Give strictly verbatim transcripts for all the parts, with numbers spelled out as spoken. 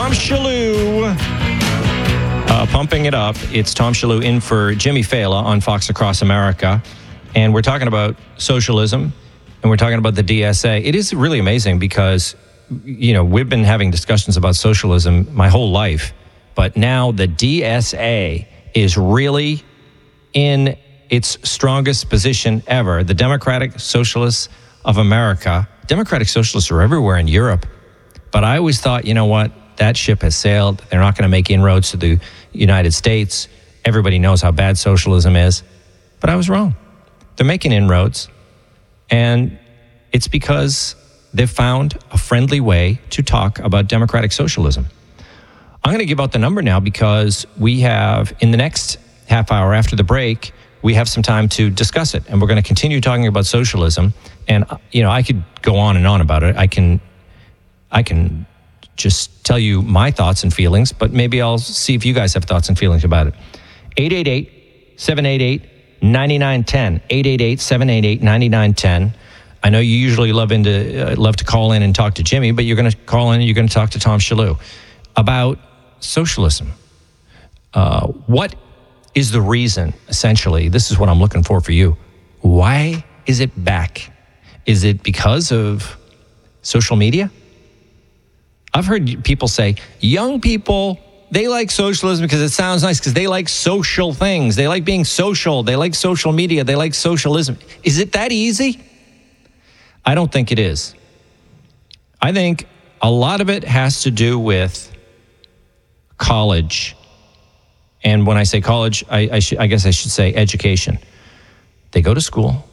Tom Shillue. Uh, pumping it up. It's Tom Shillue in for Jimmy Fallon on Fox Across America. And we're talking about socialism, and we're talking about the D S A. It is really amazing because, you know, we've been having discussions about socialism my whole life, but now the D S A is really in its strongest position ever. The Democratic Socialists of America. Democratic Socialists are everywhere in Europe, but I always thought, you know what, that ship has sailed. They're not going to make inroads to the United States. Everybody knows how bad socialism is, but I was wrong. They're making inroads, and it's because they've found a friendly way to talk about democratic socialism. I'm going to give out the number now because we have, in the next half hour after the break, we have some time to discuss it, and we're going to continue talking about socialism. And, you know, I could go on and on about it. I can, I can just tell you my thoughts and feelings, but maybe I'll see if you guys have thoughts and feelings about it. eight eight eight, seven eight eight, nine nine one zero. eight eight eight, seven eight eight, nine nine one zero. I know you usually love into uh, love to call in and talk to Jimmy, but you're going to call in and you're going to talk to Tom Shillue about socialism. Uh, what is the reason, essentially? This is what I'm looking for for you. Why is it back? Is it because of social media? I've heard people say, young people, they like socialism because it sounds nice, because they like social things. They like being social. They like social media. They like socialism. Is it that easy? I don't think it is. I think a lot of it has to do with college. And when I say college, I, I, sh- I guess I should say education. They go to school.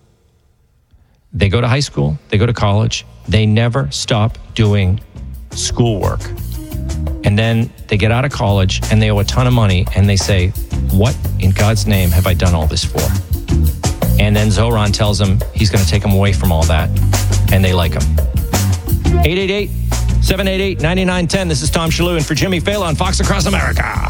They go to high school. They go to college. They never stop doing schoolwork. And then they get out of college and they owe a ton of money and they say, what in God's name have I done all this for? And then Zoran tells them he's going to take them away from all that, and they like him. eight eight eight, seven eight eight, nine nine one zero. This is Tom Shillue in for Jimmy Fallon on Fox Across America.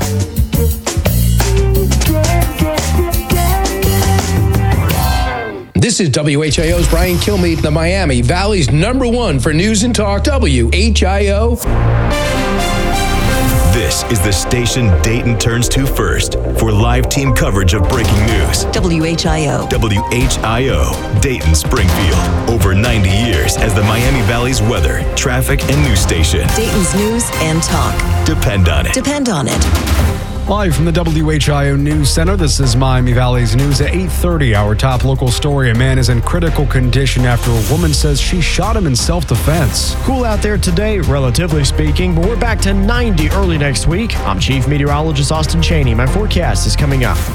This is W H I O's Brian Kilmeade, the Miami Valley's number one for news and talk, W H I O. This is the station Dayton turns to first for live team coverage of breaking news. W H I O. W H I O, Dayton Springfield. Over ninety years as the Miami Valley's weather, traffic, and news station. Dayton's news and talk. Depend on it. Depend on it. Live from the W H I O News Center, this is Miami Valley's news at eight thirty. Our top local story, a man is in critical condition after a woman says she shot him in self-defense. Cool out there today, relatively speaking, but we're back to ninety early next week. I'm Chief Meteorologist Austin Cheney. My forecast is coming up.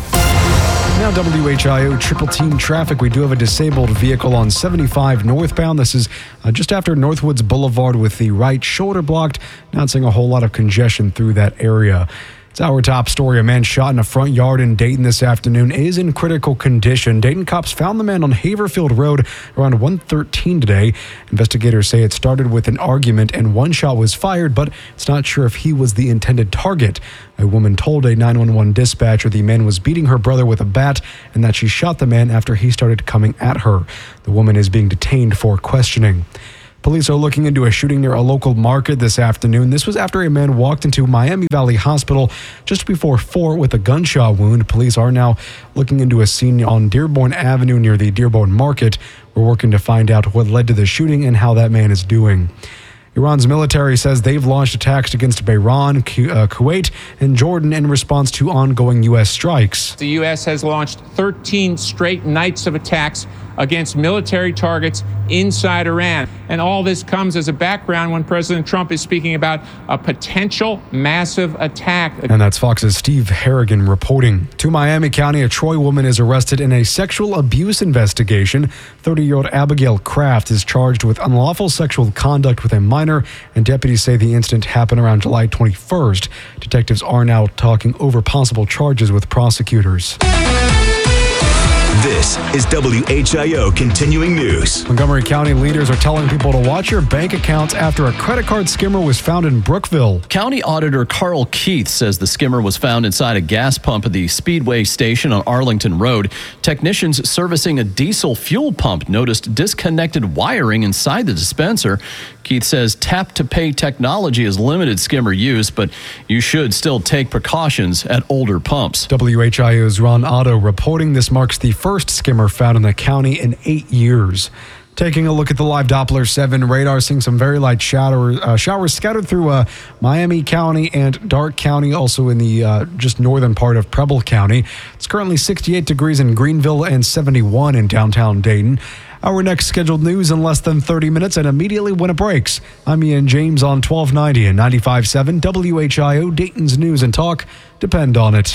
Now W H I O triple team traffic. We do have a disabled vehicle on seventy-five northbound. This is uh, just after Northwoods Boulevard with the right shoulder blocked. Not seeing a whole lot of congestion through that area. It's our top story. A man shot in a front yard in Dayton this afternoon is in critical condition. Dayton cops found the man on Haverfield Road around one thirteen today. Investigators say it started with an argument and one shot was fired, but it's not sure if he was the intended target. A woman told a nine one one dispatcher the man was beating her brother with a bat and that she shot the man after he started coming at her. The woman is being detained for questioning. Police are looking into a shooting near a local market this afternoon. This was after a man walked into Miami Valley Hospital just before four with a gunshot wound. Police are now looking into a scene on Dearborn Avenue near the Dearborn Market. We're working to find out what led to the shooting and how that man is doing. Iran's military says they've launched attacks against Bahrain, Ku- uh, Kuwait, and Jordan in response to ongoing U S strikes. The U S has launched thirteen straight nights of attacks against military targets inside Iran. And all this comes as a background when President Trump is speaking about a potential massive attack. And that's Fox's Steve Harrigan reporting. To Miami County, a Troy woman is arrested in a sexual abuse investigation. thirty-year-old Abigail Kraft is charged with unlawful sexual conduct with a minor, and deputies say the incident happened around July twenty-first. Detectives are now talking over possible charges with prosecutors. This is W H I O Continuing News. Montgomery County leaders are telling people to watch your bank accounts after a credit card skimmer was found in Brookville. County Auditor Carl Keith says the skimmer was found inside a gas pump at the Speedway station on Arlington Road. Technicians servicing a diesel fuel pump noticed disconnected wiring inside the dispenser. Keith says tap-to-pay technology has limited skimmer use, but you should still take precautions at older pumps. W H I O's Ron Otto reporting this marks the first skimmer found in the county in eight years. Taking a look at the live Doppler seven radar, seeing some very light shower, uh, showers scattered through uh, Miami County and Darke County, also in the uh, just northern part of Preble County. It's currently sixty-eight degrees in Greenville and seventy-one in downtown Dayton. Our next scheduled news in less than thirty minutes and immediately when it breaks. I'm Ian James on twelve ninety and ninety-five point seven W H I O, Dayton's News and Talk. Depend on it.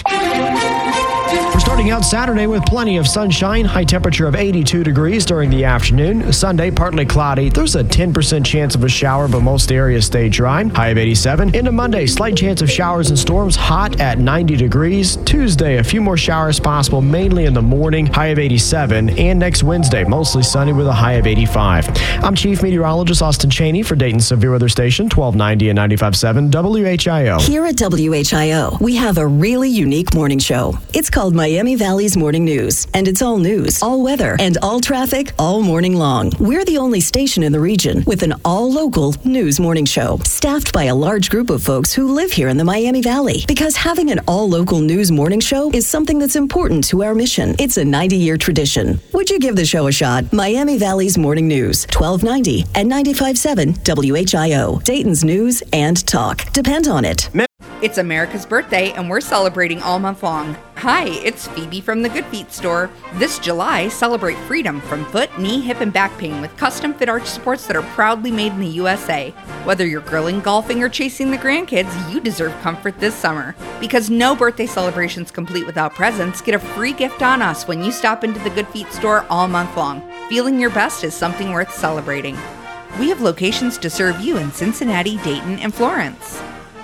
We're starting out Saturday with plenty of sunshine, high temperature of eighty-two degrees during the afternoon. Sunday, partly cloudy. There's a ten percent chance of a shower, but most areas stay dry. High of eighty-seven. Into Monday, slight chance of showers and storms, hot at ninety degrees. Tuesday, a few more showers possible, mainly in the morning, high of eighty-seven. And next Wednesday, mostly sunny with a high of eighty-five. I'm Chief Meteorologist Austin Cheney for Dayton Severe Weather Station, twelve ninety and ninety-five point seven W H I O. Here at W H I O, we have a really unique morning show. It's called Miami Valley's Morning News, and it's all news, all weather, and all traffic all morning long. We're the only station in the region with an all-local news morning show, staffed by a large group of folks who live here in the Miami Valley. Because having an all-local news morning show is something that's important to our mission. It's a ninety-year tradition. Would you give the show a shot? Miami Valley's Morning News, twelve ninety and ninety-five point seven W H I O, Dayton's News and Talk. Depend on it. It's America's birthday, and we're celebrating all month long. Hi, it's Phoebe from the Good Feet store. This July, celebrate freedom from foot, knee, hip, and back pain with custom-fit arch supports that are proudly made in the U S A. Whether you're grilling, golfing, or chasing the grandkids, you deserve comfort this summer. Because no birthday celebration's complete without presents, get a free gift on us when you stop into the Good Feet store all month long. Feeling your best is something worth celebrating. We have locations to serve you in Cincinnati, Dayton, and Florence.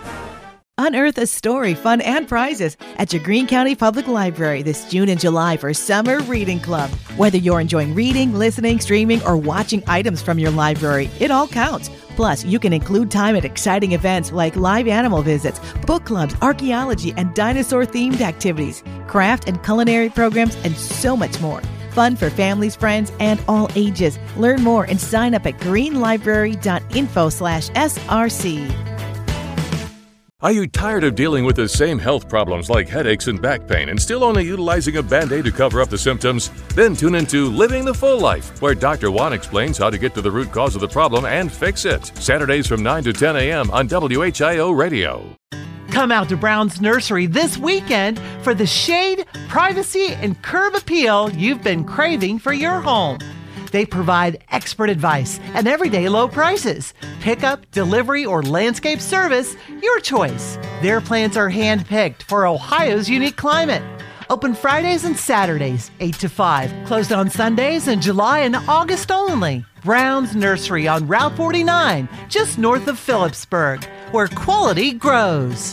Unearth a story, fun, and prizes at your Greene County Public Library this June and July for Summer Reading Club. Whether you're enjoying reading, listening, streaming, or watching items from your library, it all counts. Plus, you can include time at exciting events like live animal visits, book clubs, archaeology, and dinosaur-themed activities, craft and culinary programs, and so much more. Fun for families, friends, and all ages. Learn more and sign up at greenlibrary.info slash SRC. Are you tired of dealing with the same health problems like headaches and back pain and still only utilizing a Band-Aid to cover up the symptoms? Then tune into Living the Full Life, where Doctor Juan explains how to get to the root cause of the problem and fix it. Saturdays from nine to ten a.m. on W H I O Radio. Come out to Brown's Nursery this weekend for the shade, privacy, and curb appeal you've been craving for your home. They provide expert advice and everyday low prices. Pickup, delivery, or landscape service, your choice. Their plants are hand-picked for Ohio's unique climate. Open Fridays and Saturdays, eight to five. Closed on Sundays in July and August only. Brown's Nursery on Route forty-nine, just north of Phillipsburg, where quality grows.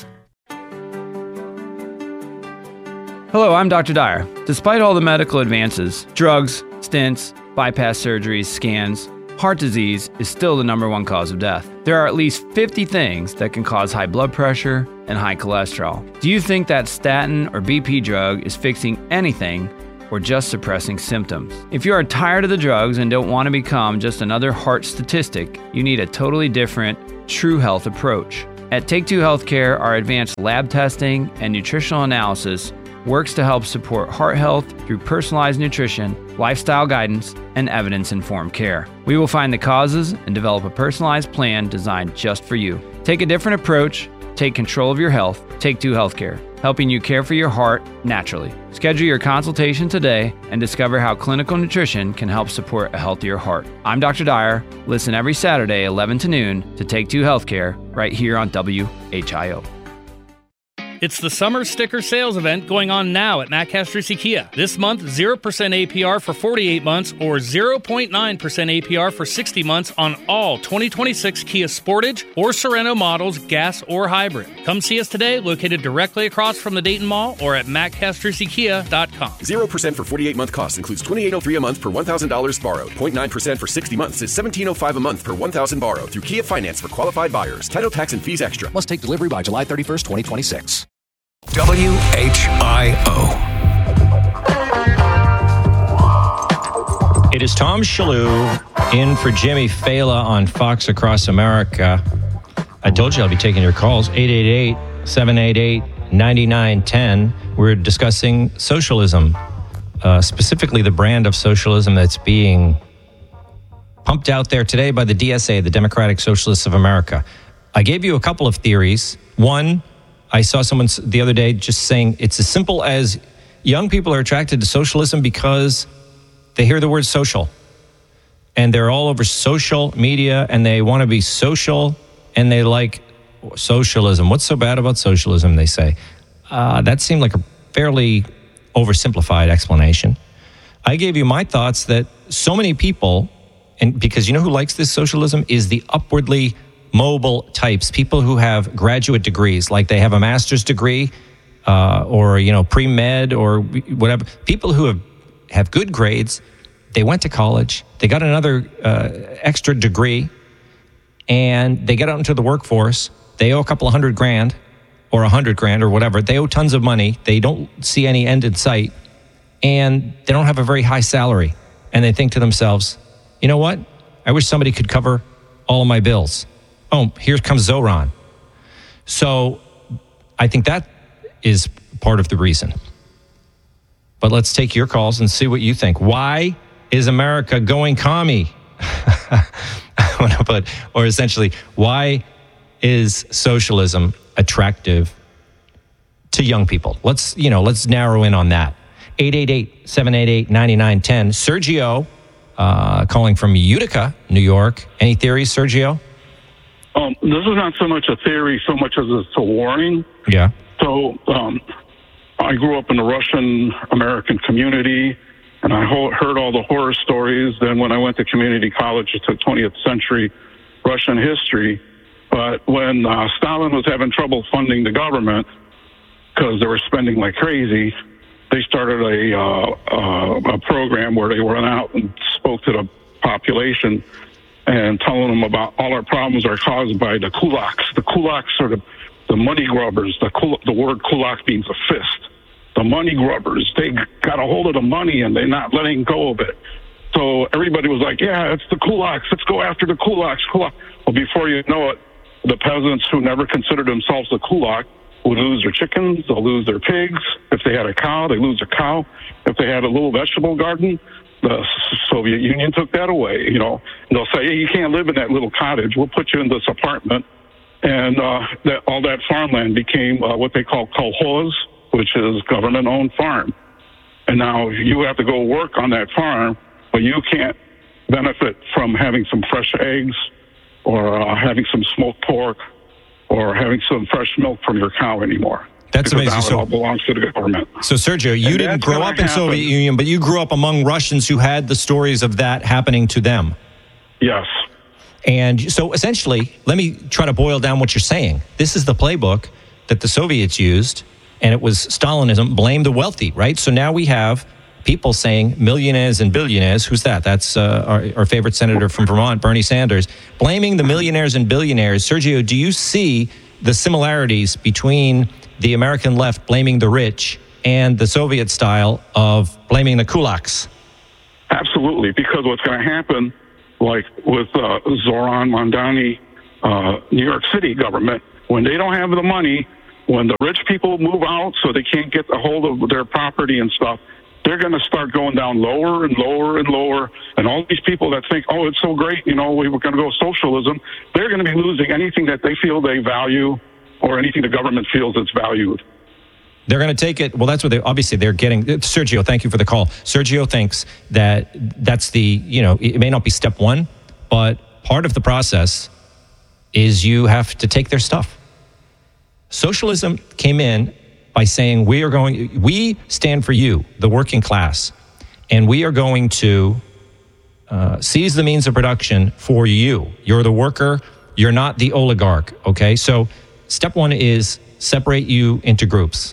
Hello, I'm Doctor Dyer. Despite all the medical advances, drugs, stents, bypass surgeries, scans, heart disease is still the number one cause of death. There are at least fifty things that can cause high blood pressure and high cholesterol. Do you think that statin or B P drug is fixing anything or just suppressing symptoms? If you are tired of the drugs and don't want to become just another heart statistic, you need a totally different, true health approach. At Take Two Healthcare, our advanced lab testing and nutritional analysis works to help support heart health through personalized nutrition, lifestyle guidance, and evidence-informed care. We will find the causes and develop a personalized plan designed just for you. Take a different approach, take control of your health. Take Two Healthcare, helping you care for your heart naturally. Schedule your consultation today and discover how clinical nutrition can help support a healthier heart. I'm Doctor Dyer. Listen every Saturday, eleven to noon, to Take Two Healthcare, right here on W H I O. It's the summer sticker sales event going on now at Matt Castrucci Kia. This month, zero percent A P R for forty-eight months or zero point nine percent A P R for sixty months on all twenty twenty-six Kia Sportage or Sorento models, gas or hybrid. Come see us today, located directly across from the Dayton Mall or at matt castrucci kia dot com. zero percent for forty-eight month cost includes twenty-eight oh three a month per one thousand dollars borrowed. zero point nine percent for sixty months is seventeen oh five a month per one thousand borrowed through Kia Finance for qualified buyers. Title, tax, and fees extra. Must take delivery by July thirty-first, twenty twenty-six. W H I O. It is Tom Shillue in for Jimmy Fela on Fox Across America. I told you I'll be taking your calls. eight eight eight, seven eight eight, nine nine one zero. We're discussing socialism, uh, specifically the brand of socialism that's being pumped out there today by the D S A, the Democratic Socialists of America. I gave you a couple of theories. One, I saw someone the other day just saying it's as simple as young people are attracted to socialism because they hear the word social. And they're all over social media and they want to be social and they like socialism. What's so bad about socialism, they say. Uh, that seemed like a fairly oversimplified explanation. I gave you my thoughts that so many people, and because you know who likes this socialism, is the upwardly mobile types, people who have graduate degrees, like they have a master's degree uh, or, you know, pre-med or whatever. People who have, have good grades, they went to college, they got another uh, extra degree, and they get out into the workforce. They owe a couple of hundred grand or a hundred grand or whatever. They owe tons of money. They don't see any end in sight, and they don't have a very high salary. And they think to themselves, you know what? I wish somebody could cover all of my bills. Oh, here comes Zoran. So I think that is part of the reason. But let's take your calls and see what you think. Why is America going commie? But, or essentially, why is socialism attractive to young people? Let's, you know, let's narrow in on that. eight eight eight, seven eight eight, nine nine one zero. Sergio, uh, calling from Utica, New York. Any theories, Sergio? Um, this is not so much a theory, so much as it's a warning. Yeah. So um, I grew up in the Russian-American community, and I ho- heard all the horror stories. Then when I went to community college, I took twentieth century Russian history. But when uh, Stalin was having trouble funding the government because they were spending like crazy, they started a, uh, uh, a program where they went out and spoke to the population and telling them about all our problems are caused by the kulaks. The kulaks are the, the money grubbers. The, kul- the word kulak means a fist. The money grubbers, they got a hold of the money and they're not letting go of it. So everybody was like, yeah, it's the kulaks. Let's go after the kulaks. Kulak. Well, before you know it, the peasants who never considered themselves a kulak would lose their chickens, they'll lose their pigs. If they had a cow, they lose a cow. If they had a little vegetable garden, the Soviet Union took that away, you know. And they'll say, hey, you can't live in that little cottage. We'll put you in this apartment. And uh, that, all that farmland became uh, what they call kolkhoz, which is government-owned farm. And now you have to go work on that farm, but you can't benefit from having some fresh eggs or uh, having some smoked pork or having some fresh milk from your cow anymore. That's because amazing. Now it So, all belongs to the government. So, Sergio, you And didn't that's grow gonna up in happen. Soviet Union, but you grew up among Russians who had the stories of that happening to them. Yes. And so, essentially, let me try to boil down what you're saying. This is the playbook that the Soviets used, and it was Stalinism, blame the wealthy, right? So now we have people saying millionaires and billionaires. Who's that? That's uh, our, our favorite senator from Vermont, Bernie Sanders, blaming the millionaires and billionaires. Sergio, do you see the similarities between the American left blaming the rich and the Soviet style of blaming the kulaks? Absolutely, because what's going to happen, like with uh, Zoran Mondani, uh, New York City government, when they don't have the money, when the rich people move out so they can't get a hold of their property and stuff, they're going to start going down lower and lower and lower. And all these people that think, oh, it's so great, you know, we were going to go socialism, they're going to be losing anything that they feel they value or anything the government feels it's valued. They're going to take it. Well, that's what they obviously they're getting. Sergio, thank you for the call. Sergio thinks that that's the, you know, it may not be step one, but part of the process is you have to take their stuff. Socialism came in by saying we are going, we stand for you, the working class, and we are going to uh, seize the means of production for you. You're the worker. You're not the oligarch. Okay. So step one is separate you into groups,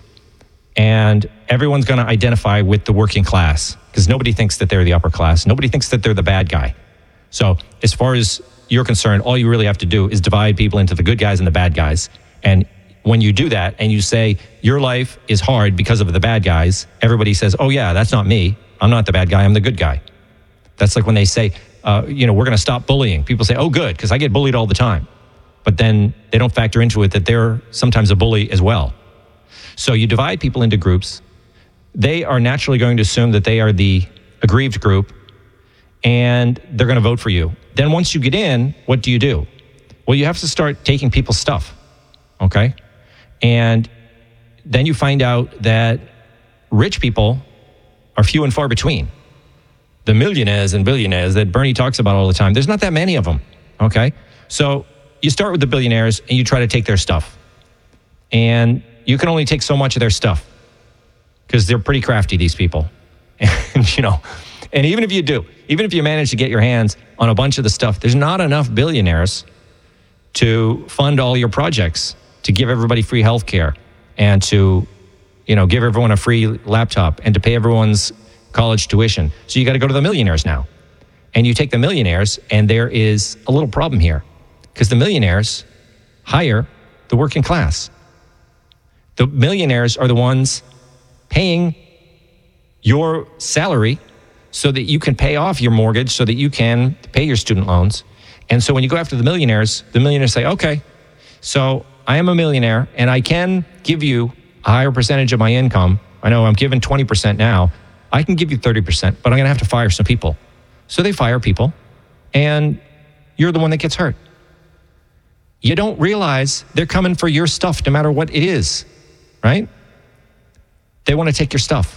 and everyone's going to identify with the working class because nobody thinks that they're the upper class. Nobody thinks that they're the bad guy. So as far as you're concerned, all you really have to do is divide people into the good guys and the bad guys. And when you do that and you say your life is hard because of the bad guys, everybody says, oh yeah, that's not me. I'm not the bad guy. I'm the good guy. That's like when they say, uh, you know, we're going to stop bullying. People say, oh, good, because I get bullied all the time. But then they don't factor into it that they're sometimes a bully as well. So you divide people into groups. They are naturally going to assume that they are the aggrieved group, and they're going to vote for you. Then once you get in, what do you do? Well, you have to start taking people's stuff, okay? And then you find out that rich people are few and far between. The millionaires and billionaires that Bernie talks about all the time, there's not that many of them, okay? So you start with the billionaires and you try to take their stuff. And you can only take so much of their stuff because they're pretty crafty, these people. And, you know, and even if you do, even if you manage to get your hands on a bunch of the stuff, there's not enough billionaires to fund all your projects, to give everybody free health care and to, you know, give everyone a free laptop and to pay everyone's college tuition. So you got to go to the millionaires now. And you take the millionaires, and there is a little problem here because the millionaires hire the working class. The millionaires are the ones paying your salary so that you can pay off your mortgage, so that you can pay your student loans. And so when you go after the millionaires, the millionaires say, okay, so I am a millionaire and I can give you a higher percentage of my income. I know I'm given twenty percent now. I can give you thirty percent, but I'm going to have to fire some people. So they fire people, and you're the one that gets hurt. You don't realize they're coming for your stuff no matter what it is, right? They want to take your stuff.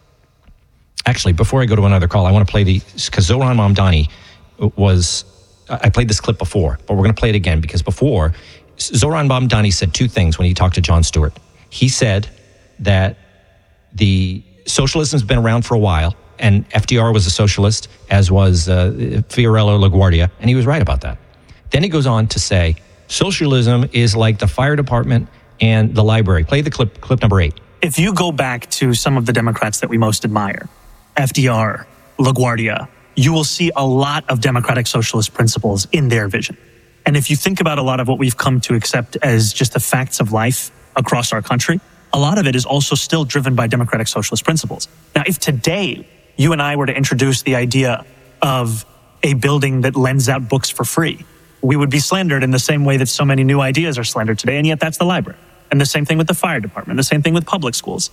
Actually, before I go to another call, I want to play the, because Zoran Mamdani was, I played this clip before, but we're going to play it again because before, Zoran Mamdani said two things when he talked to Jon Stewart. He said that the socialism's been around for a while, and F D R was a socialist, as was uh, Fiorello LaGuardia, and he was right about that. Then he goes on to say, socialism is like the fire department and the library. Play the clip, clip number eight. If you go back to some of the Democrats that we most admire, F D R, LaGuardia, you will see a lot of democratic socialist principles in their vision. And if you think about a lot of what we've come to accept as just the facts of life across our country, a lot of it is also still driven by democratic socialist principles. Now, if today you and I were to introduce the idea of a building that lends out books for free, we would be slandered in the same way that so many new ideas are slandered today, and yet that's the library. And the same thing with the fire department, the same thing with public schools.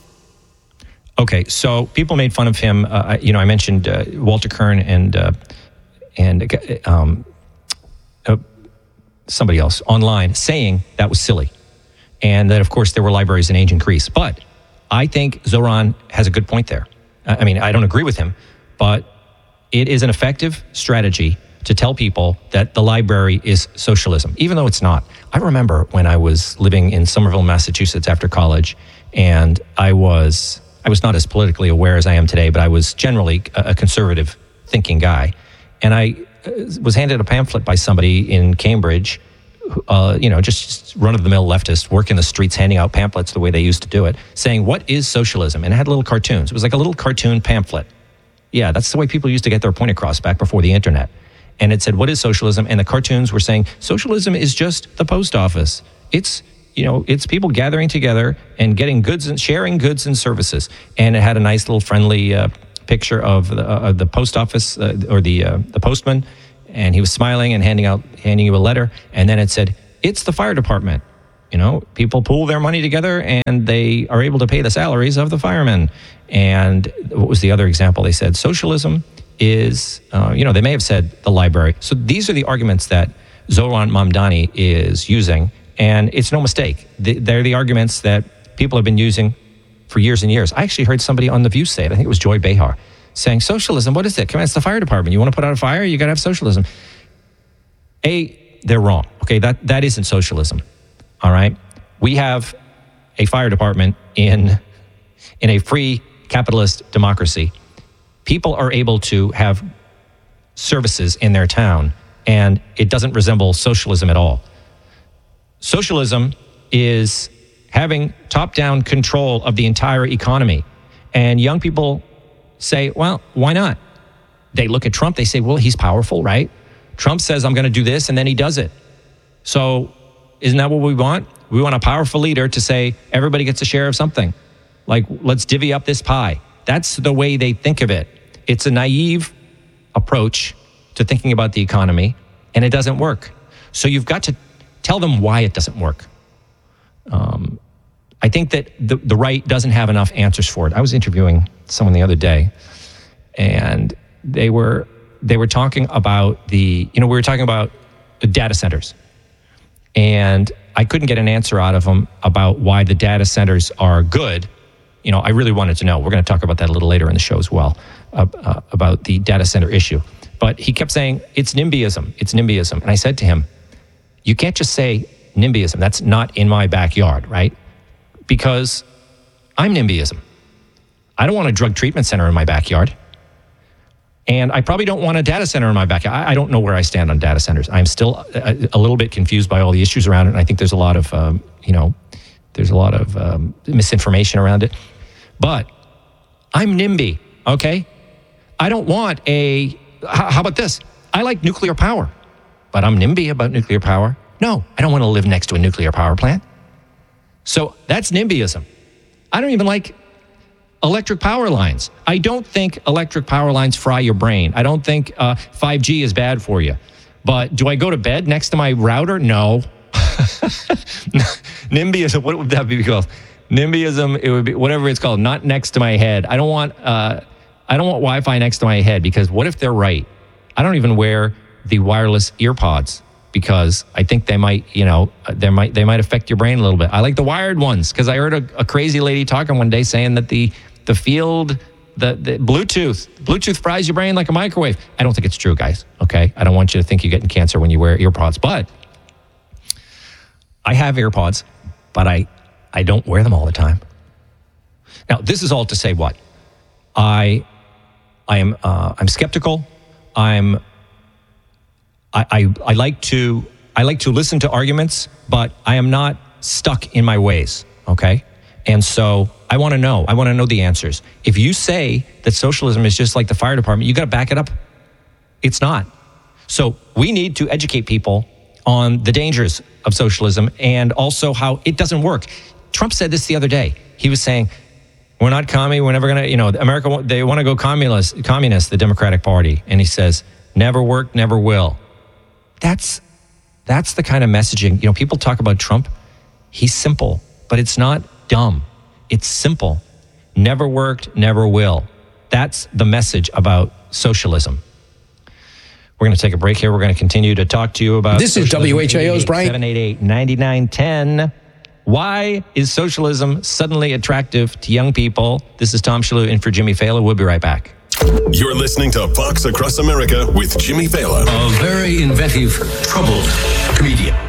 Okay, so people made fun of him. Uh, you know, I mentioned uh, Walter Kern and uh, and um, uh, somebody else online saying that was silly, and that of course there were libraries in ancient Greece. But I think Zoran has a good point there. I mean, I don't agree with him, but it is an effective strategy to tell people that the library is socialism, even though it's not. I remember when I was living in Somerville, Massachusetts after college, and I was I was not as politically aware as I am today, but I was generally a conservative thinking guy. And I was handed a pamphlet by somebody in Cambridge, uh, you know, just run-of-the-mill leftist, work in the streets, handing out pamphlets the way they used to do it, saying, what is socialism? And it had little cartoons. It was like a little cartoon pamphlet. Yeah, that's the way people used to get their point across back before the internet. And it said, what is socialism? And the cartoons were saying, socialism is just the post office. It's, you know, it's people gathering together and getting goods and sharing goods and services. And it had a nice little friendly uh, picture of the, uh, the post office uh, or the uh, the postman. And he was smiling and handing out, handing you a letter. And then it said, it's the fire department. You know, people pool their money together and they are able to pay the salaries of the firemen. And what was the other example? They said socialism is, uh, you know, they may have said the library. So these are the arguments that Zoran Mamdani is using. And it's no mistake. They're the arguments that people have been using for years and years. I actually heard somebody on The View say it. I think it was Joy Behar saying, socialism, what is it? Come on, it's the fire department. You want to put out a fire? You got to have socialism. A, they're wrong. Okay, that, that isn't socialism. All right. we have a fire department in in a free capitalist democracy. People are able to have services in their town, and it doesn't resemble socialism at all. Socialism is having top-down control of the entire economy. And young people say, well, why not? They look at Trump, they say, well, he's powerful, right? Trump says, I'm going to do this, and then he does it. So isn't that what we want? We want a powerful leader to say, everybody gets a share of something. Like, let's divvy up this pie. That's the way they think of it. It's a naive approach to thinking about the economy, and it doesn't work. So you've got to tell them why it doesn't work. Um, I think that the, the right doesn't have enough answers for it. I was interviewing someone the other day, and they were they were talking about the, you know, we were talking about the data centers. And I couldn't get an answer out of them about why the data centers are good. You know, I really wanted to know. We're going to talk about that a little later in the show as well, uh, uh, about the data center issue. But he kept saying, it's NIMBYism, it's NIMBYism. And I said to him, you can't just say NIMBYism. That's not in my backyard, right? Because I'm NIMBYism. I don't want a drug treatment center in my backyard. And I probably don't want a data center in my backyard. I, I don't know where I stand on data centers. I'm still a, a little bit confused by all the issues around it. And I think there's a lot of, um, you know, there's a lot of um, misinformation around it. But I'm NIMBY, okay? I don't want a, how, how about this? I like nuclear power, but I'm NIMBY about nuclear power. No, I don't want to live next to a nuclear power plant. So that's NIMBYism. I don't even like electric power lines. I don't think electric power lines fry your brain. I don't think uh, five G is bad for you. But do I go to bed next to my router? No. NIMBYism, what would that be called? NIMBYism, it would be whatever it's called, not next to my head. I don't want uh, I don't want Wi-Fi next to my head, because what if they're right? I don't even wear the wireless ear pods, because I think they might, you know, they might they might affect your brain a little bit. I like the wired ones, because I heard a, a crazy lady talking one day saying that the the field, the, the Bluetooth, Bluetooth fries your brain like a microwave. I don't think it's true, guys, okay? I don't want you to think you're getting cancer when you wear ear pods, but I have AirPods, but I, I don't wear them all the time. Now, this is all to say what? I I am uh, I'm skeptical. I'm I, I I like to I like to listen to arguments, but I am not stuck in my ways, okay? And so I want to know. I want to know the answers. If you say that socialism is just like the fire department, you got to back it up. It's not. So we need to educate people on the dangers of socialism and also how it doesn't work. Trump said this the other day. He was saying, we're not commie, we're never going to, you know, America, they want to go communist, communist, the Democratic Party. And he says, never worked, never will. That's, that's the kind of messaging, you know, people talk about Trump. He's simple, but it's not dumb. It's simple. Never worked, never will. That's the message about socialism. We're going to take a break here. We're going to continue to talk to you about this is W H I O's Brian. seven eight eight, nine nine one zero. Why is socialism suddenly attractive to young people? This is Tom Shalhoub in for Jimmy Fallon. We'll be right back. You're listening to Fox Across America with Jimmy Fallon. A very inventive, troubled comedian.